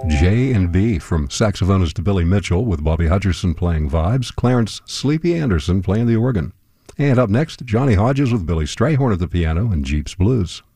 J&B from saxophonist Billy Mitchell with Bobby Hutcherson playing vibes, Clarence Sleepy Anderson playing the organ. And up next, Johnny Hodges with Billy Strayhorn at the piano and Jeeps Blues.